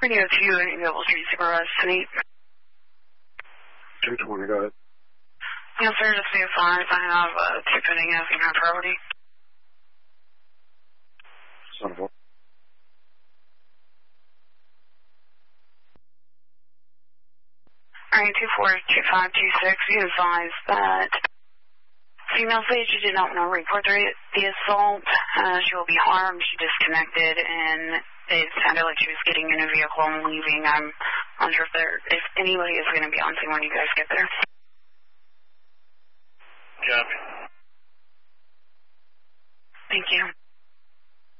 Radio 2 and Eagle Street Supervisor City. 220, go ahead. Yes, sir, just be advised I have two pending asking high priority. Son of a... Alright, 242526, be advised that female said she did not want to report the assault. She will be harmed. She disconnected, and it sounded like she was getting in a vehicle and leaving. I'm unsure if anybody is going to be on scene when you guys get there. Copy. Thank you.